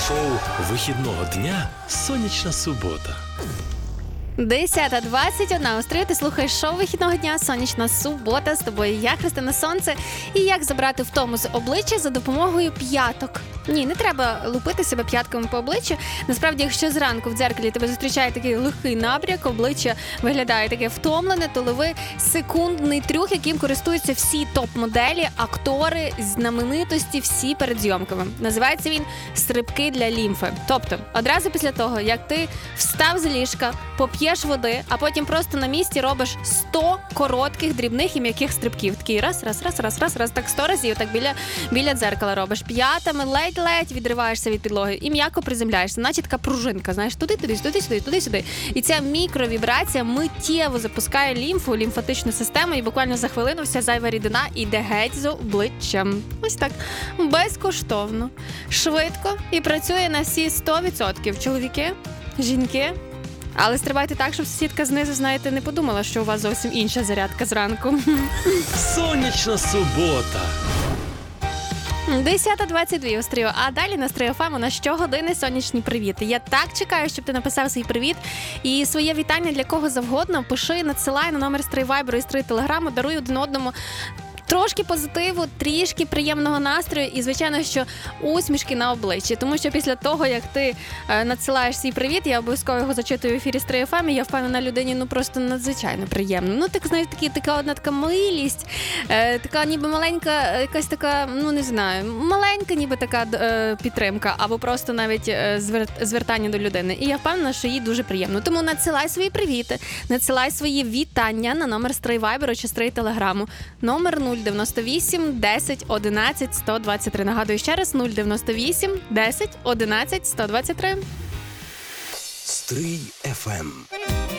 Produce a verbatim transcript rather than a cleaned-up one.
Шоу вихідного дня «Сонячна субота». десята двадцять один. Острів, ти слухаєш шоу вихідного дня «Сонячна субота». З тобою я, Христина Сонце. І як забрати втому з обличчя за допомогою п'яток. Ні, не треба лупити себе п'ятками по обличчю. Насправді, якщо зранку в дзеркалі тебе зустрічає такий легкий набряк, обличчя виглядає таке втомлене, то лови секундний трюк, яким користуються всі топ-моделі, актори, знаменитості, всі перед зйомками. Називається він «Стрибки для лімфи». Тобто, одразу після того, як ти встав з ліжка, поп'єш води, а потім просто на місці робиш сто коротких, дрібних і м'яких стрибків. Такий раз, раз, раз, раз, раз, раз, так сто разів, так біля, біля дзеркала робиш. П'ятами ледь-ледь відриваєшся від підлоги і м'яко приземляєшся, наче така пружинка, знаєш, туди-туди, туди-сюди, туди-сюди. І ця мікровібрація миттєво запускає лімфу, лімфатичну систему, і буквально за хвилину вся зайва рідина йде геть з обличчям. Ось так. Безкоштовно, швидко і працює на всі сто відсотків. Чоловіки, жінки. Але стрибайте так, щоб сусідка знизу, знаєте, не подумала, що у вас зовсім інша зарядка зранку. «Сонячна субота». десята двадцять два Острів. А далі на Стрий еф ем у нас щогодини сонячні привіти. Я так чекаю, щоб ти написав свій привіт. І своє вітання для кого завгодно пиши, надсилай на номер Стрий Вайберу і Стрий Телеграму, даруй один одному трошки позитиву, трішки приємного настрою і, звичайно, що усмішки на обличчі. Тому що після того, як ти е, надсилаєш свій привіт, я обов'язково його зачитую в ефірі Стрий еф ем, і я впевнена, людині ну просто надзвичайно приємно. Ну, так, знаєш, такі, така одна така милість, е, така ніби маленька, якась така, ну, не знаю, маленька ніби така е, підтримка, або просто навіть е, звер, звертання до людини. І я впевнена, що їй дуже приємно. Тому надсилай свої привіти, надсилай свої вітання на номер Стрий Вайберу чи Стрий Телеграму. Номер нуль дев'яносто вісім десять одинадцять сто двадцять три. Нагадую ще раз, нуль дев'яносто вісім десять одинадцять сто двадцять три. Стрий еф ем.